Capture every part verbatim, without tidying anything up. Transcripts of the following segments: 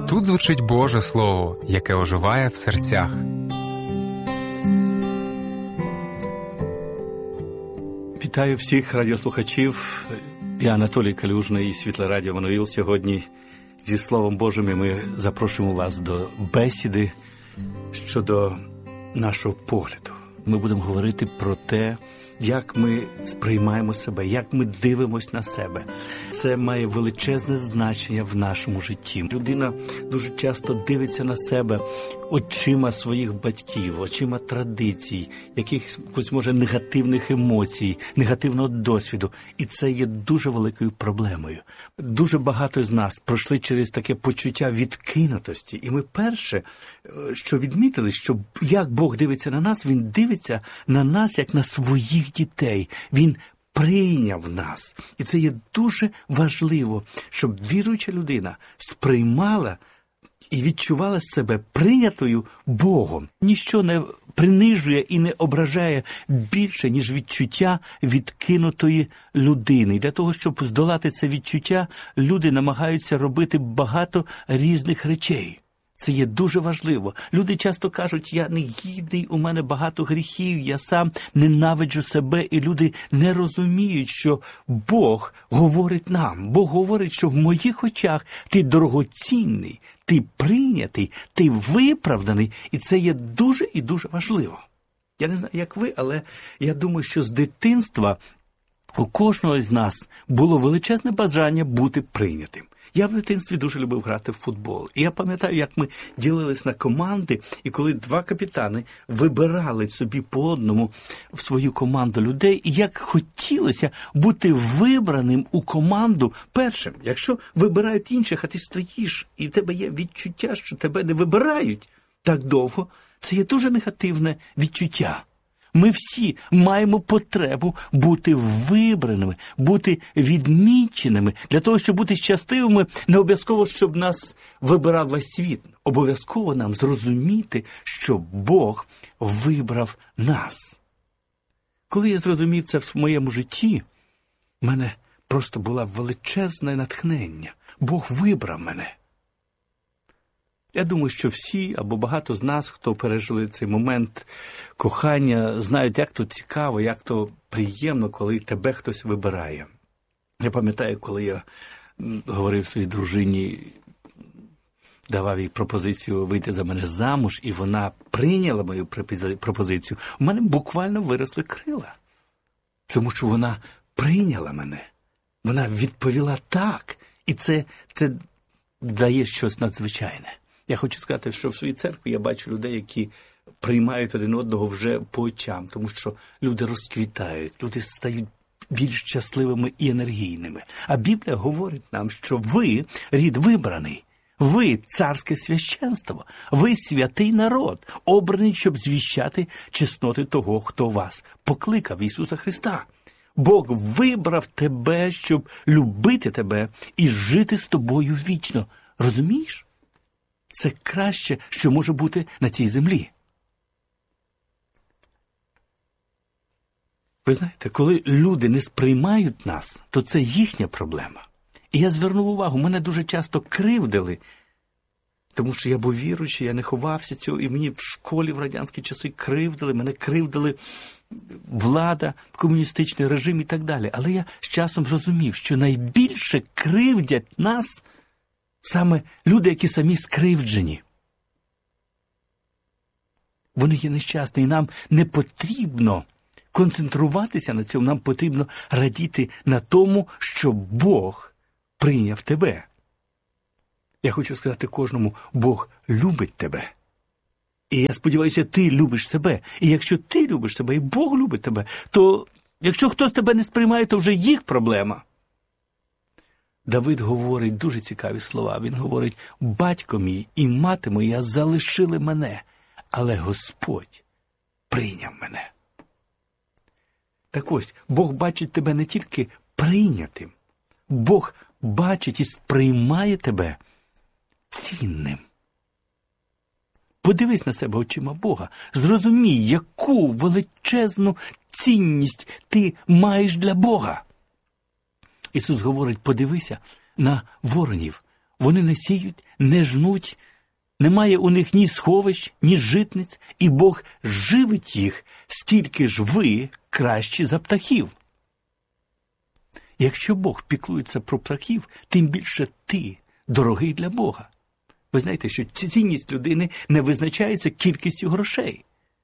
Тут звучить Боже Слово, яке оживає в серцях. Вітаю всіх радіослухачів. Я Анатолій Калюжний, Світле Радіо Еммануїл. Сьогодні зі Словом Божим ми запрошуємо вас до бесіди щодо нашого погляду. Ми будемо говорити про те, як ми сприймаємо себе, як ми дивимося на себе. Це має величезне значення в нашому житті. Людина дуже часто дивиться на себе очима своїх батьків, очима традицій, якихось, може, негативних емоцій, негативного досвіду. І це є дуже великою проблемою. Дуже багато з нас пройшли через таке почуття відкинутості. І ми перше, що відмітили, що як Бог дивиться на нас, Він дивиться на нас, як на своїх дітей. Він прийняв нас. І це є дуже важливо, щоб віруюча людина сприймала і відчувала себе прийнятою Богом. Ніщо не принижує і не ображає більше, ніж відчуття відкинутої людини. І для того, щоб здолати це відчуття, люди намагаються робити багато різних речей. Це є дуже важливо. Люди часто кажуть, я не гідний, у мене багато гріхів, я сам ненавиджу себе. І люди не розуміють, що Бог говорить нам. Бог говорить, що в моїх очах ти дорогоцінний, ти прийнятий, ти виправданий. І це є дуже і дуже важливо. Я не знаю, як ви, але я думаю, що з дитинства у кожного з нас було величезне бажання бути прийнятим. Я в дитинстві дуже любив грати в футбол. І я пам'ятаю, як ми ділились на команди, і коли два капітани вибирали собі по одному в свою команду людей, і як хотілося бути вибраним у команду першим. Якщо вибирають інших, а ти стоїш, і в тебе є відчуття, що тебе не вибирають так довго, це є дуже негативне відчуття. Ми всі маємо потребу бути вибраними, бути відміченими. Для того, щоб бути щасливими, не обов'язково, щоб нас вибирав весь світ. Обов'язково нам зрозуміти, що Бог вибрав нас. Коли я зрозумів це в моєму житті, в мене просто було величезне натхнення. Бог вибрав мене. Я думаю, що всі, або багато з нас, хто пережили цей момент кохання, знають, як то цікаво, як то приємно, коли тебе хтось вибирає. Я пам'ятаю, коли я говорив своїй дружині, давав їй пропозицію вийти за мене замуж, і вона прийняла мою пропозицію, у мене буквально виросли крила. Тому що вона прийняла мене. Вона відповіла так. І це, це дає щось надзвичайне. Я хочу сказати, що в своїй церкві я бачу людей, які приймають один одного вже по очам, тому що люди розквітають, люди стають більш щасливими і енергійними. А Біблія говорить нам, що ви рід вибраний, ви царське священство, ви святий народ, обраний, щоб звіщати чесноти того, хто вас покликав, Ісуса Христа. Бог вибрав тебе, щоб любити тебе і жити з тобою вічно. Розумієш? Це краще, що може бути на цій землі. Ви знаєте, коли люди не сприймають нас, то це їхня проблема. І я звернув увагу, мене дуже часто кривдили, тому що я був віруючий, я не ховався цього, і мені в школі в радянські часи кривдили, мене кривдили влада, комуністичний режим і так далі. Але я з часом зрозумів, що найбільше кривдять нас саме люди, які самі скривджені. Вони є нещасні, і нам не потрібно концентруватися на цьому, нам потрібно радіти на тому, що Бог прийняв тебе. Я хочу сказати кожному, Бог любить тебе. І я сподіваюся, ти любиш себе. І якщо ти любиш себе, і Бог любить тебе, то якщо хтось тебе не сприймає, то вже їх проблема. Давид говорить дуже цікаві слова. Він говорить, батько мій і мати моя залишили мене, але Господь прийняв мене. Так ось, Бог бачить тебе не тільки прийнятим, Бог бачить і сприймає тебе цінним. Подивись на себе очима Бога, зрозумій, яку величезну цінність ти маєш для Бога. Ісус говорить, подивися на воронів. вони не сіють, не жнуть, немає у них ні сховищ, ні житниць, і Бог живить їх, скільки ж ви кращі за птахів. Якщо Бог піклується про птахів, тим більше ти дорогий для Бога. Ви знаєте, що цінність людини не визначається кількістю грошей.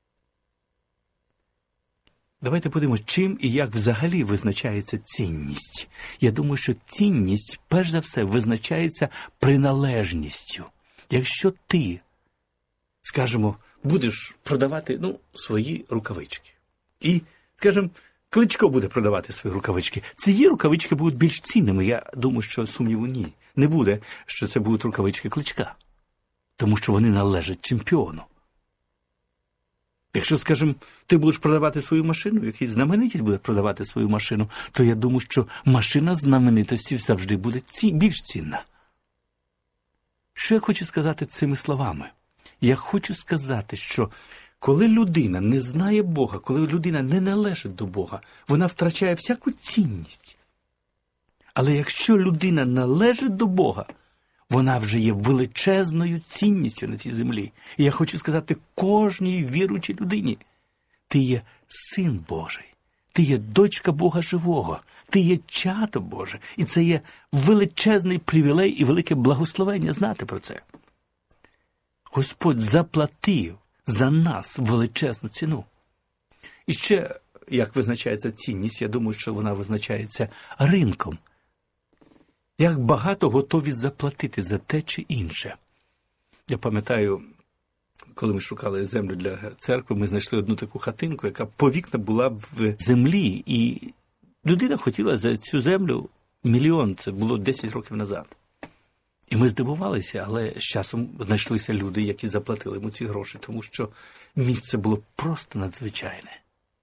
Давайте подивимось, чим і як взагалі визначається цінність. Я думаю, що цінність, перш за все, визначається приналежністю. Якщо ти, скажімо, будеш продавати, ну, свої рукавички. І, скажімо, Кличко буде продавати свої рукавички. Ці рукавички будуть більш цінними. Я думаю, що сумніву ні. Не буде, що це будуть рукавички Кличка. Тому що вони належать чемпіону. Якщо, скажімо, ти будеш продавати свою машину, якийсь знаменитість буде продавати свою машину, то я думаю, що машина знаменитості завжди буде ці... більш цінна. Що я хочу сказати цими словами? Я хочу сказати, що коли людина не знає Бога, коли людина не належить до Бога, вона втрачає всяку цінність. Але якщо людина належить до Бога, вона вже є величезною цінністю на цій землі. І я хочу сказати кожній віруючій людині: ти є син Божий, ти є дочка Бога живого, ти є чато Боже. І це є величезний привілей і велике благословення знати про це. Господь заплатив за нас величезну ціну. І ще, як визначається цінність, я думаю, що вона визначається ринком. Як багато готові заплатити за те чи інше. Я пам'ятаю, коли ми шукали землю для церкви, ми знайшли одну таку хатинку, яка по вікна була в землі. І людина хотіла за цю землю мільйон, це було десять років назад. І ми здивувалися, але з часом знайшлися люди, які заплатили йому ці гроші, тому що місце було просто надзвичайне.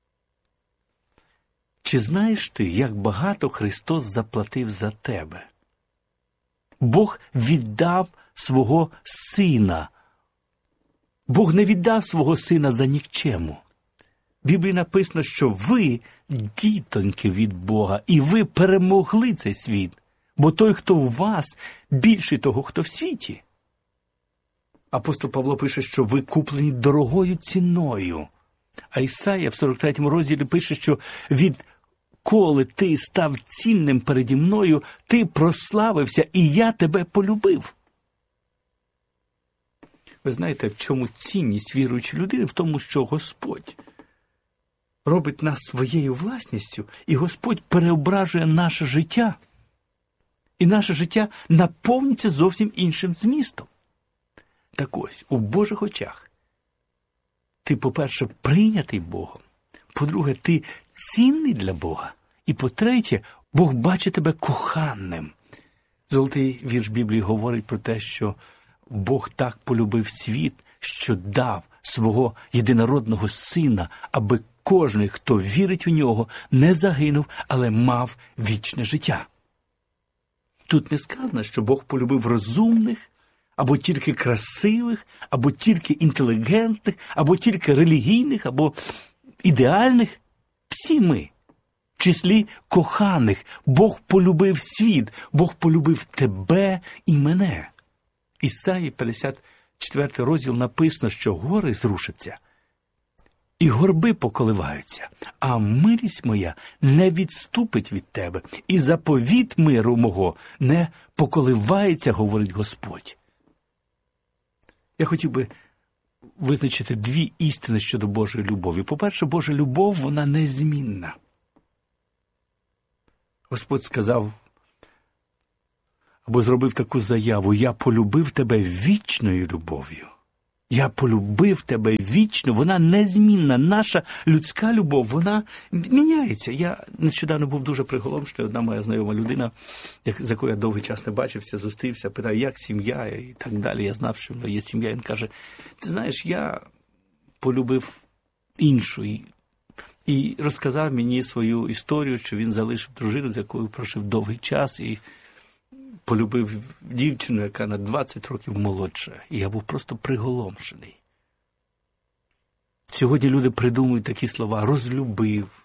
Чи знаєш ти, як багато Христос заплатив за тебе? Бог віддав свого сина. Бог не віддав свого сина за нікчему. В Біблії написано, що ви дітоньки від Бога, і ви перемогли цей світ. Бо той, хто в вас, більший того, хто в світі. Апостол Павло пише, що ви куплені дорогою ціною. А Ісая в сорок третьому розділі пише, що відколи ти став цінним переді мною, ти прославився, і я тебе полюбив. Ви знаєте, в чому цінність віруючої людини? В тому, що Господь робить нас своєю власністю, і Господь переображує наше життя. І наше життя наповниться зовсім іншим змістом. Так ось, у Божих очах ти, по-перше, прийнятий Богом. По-друге, ти цінний для Бога. І по-третє, Бог бачить тебе коханим. Золотий вірш Біблії говорить про те, що Бог так полюбив світ, що дав свого єдинородного сина, аби кожен, хто вірить у нього, не загинув, але мав вічне життя. Тут не сказано, що Бог полюбив розумних, або тільки красивих, або тільки інтелігентних, або тільки релігійних, або ідеальних. Всі ми, в числі коханих. Бог полюбив світ, Бог полюбив тебе і мене. Ісаї п'ятдесят четвертий розділ написано, що гори зрушаться, і горби поколиваються, а милість моя не відступить від тебе, і заповіт миру мого не поколивається, говорить Господь. Я хотів би визначити дві істини щодо Божої любові. По-перше, Божа любов, вона незмінна. Господь сказав, або зробив таку заяву: «Я полюбив тебе вічною любов'ю». Я полюбив тебе вічно, вона незмінна. Наша людська любов, вона міняється. Я нещодавно був дуже приголомшений. Одна моя знайома людина, з якою я довгий час не бачився, зустрівся, питає, як сім'я і так далі. Я знав, що в нього є сім'я. Він каже, ти знаєш, я полюбив іншу. І, і розказав мені свою історію, що він залишив дружину, з якою прожив довгий час, і полюбив дівчину, яка на двадцять років молодша. І я був просто приголомшений. Сьогодні люди придумують такі слова: розлюбив,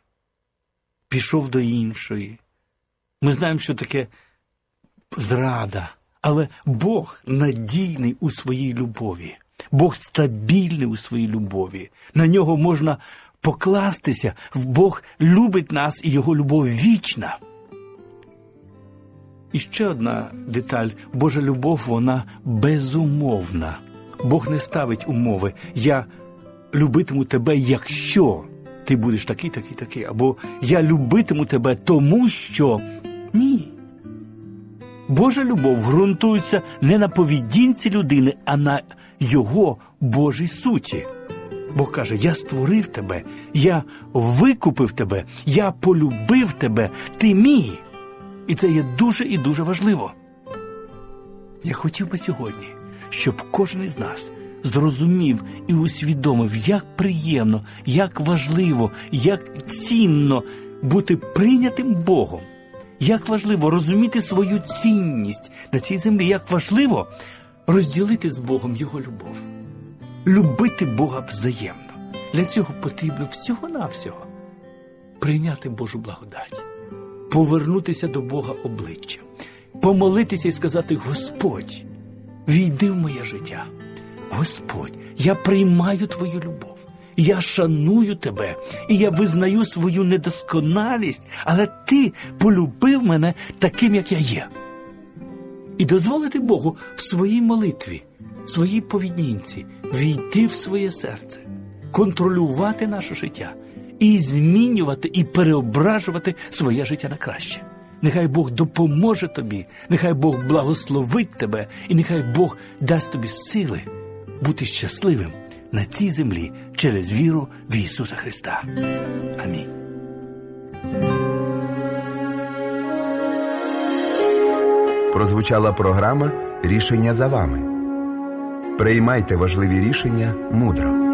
пішов до іншої. Ми знаємо, що таке зрада. Але Бог надійний у своїй любові. Бог стабільний у своїй любові. На нього можна покластися. Бог любить нас, і його любов вічна. І ще одна деталь. Божа любов, вона безумовна. Бог не ставить умови. Я любитиму тебе, якщо ти будеш такий, такий, такий. Або я любитиму тебе, тому що... Ні. Божа любов ґрунтується не на поведінці людини, а на його Божій суті. Бог каже, я створив тебе, я викупив тебе, я полюбив тебе, ти мій. І це є дуже і дуже важливо. Я хотів би сьогодні, щоб кожен із нас зрозумів і усвідомив, як приємно, як важливо, як цінно бути прийнятим Богом. Як важливо розуміти свою цінність на цій землі, як важливо розділити з Богом Його любов. Любити Бога взаємно. Для цього потрібно всього-навсього прийняти Божу благодать, повернутися до Бога обличчям, помолитися і сказати, Господь, війди в моє життя. Господь, я приймаю Твою любов. Я шаную тебе, і я визнаю свою недосконалість, але ти полюбив мене таким, як я є. І дозволити Богу в своїй молитві, в своїй поведінці війти в своє серце, контролювати наше життя і змінювати, і переображувати своє життя на краще. Нехай Бог допоможе тобі, нехай Бог благословить тебе, і нехай Бог дасть тобі сили бути щасливим на цій землі через віру в Ісуса Христа. Амінь. Прозвучала програма «Рішення за вами». Приймайте важливі рішення мудро.